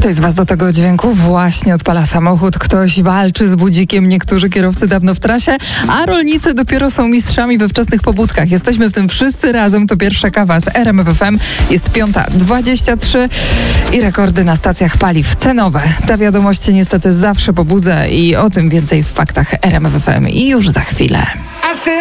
Ktoś z was do tego dźwięku właśnie odpala samochód, ktoś walczy z budzikiem, niektórzy kierowcy dawno w trasie, a rolnicy dopiero są mistrzami we wczesnych pobudkach. Jesteśmy w tym wszyscy razem, to pierwsza kawa z RMF FM. Jest 5:23 i rekordy na stacjach paliw cenowe. Ta wiadomość niestety zawsze pobudza i o tym więcej w faktach RMF FM i już za chwilę.